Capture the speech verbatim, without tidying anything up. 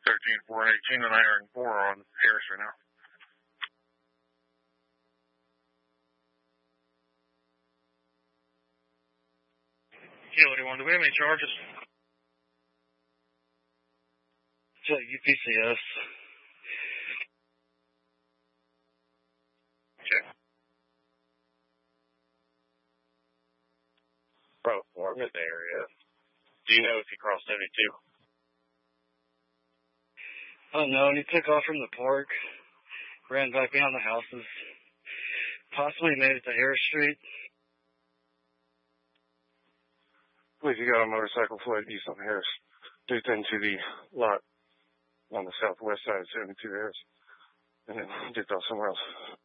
thirteen four and eighteen and nine and four on Harris right now. Yeah, what do you want? Do we have any charges? It's at U P C S. Okay. Bro, I'm in the area. Do you know if he crossed seventy-two? I don't know, and he took off from the park, ran back behind the houses, possibly made it to Harris Street. I believe you got a motorcycle flight east on Harris, dipped into the lot on the southwest side of seventy-two Harris, and then dipped off somewhere else.